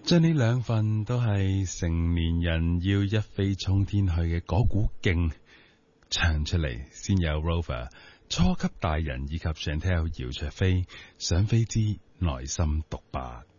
將呢兩份都係成年人要一飛沖天去嘅嗰股勁唱出嚟，先有 Rover 初級大人以及 Chantel 姚焯菲想飛之內心獨白。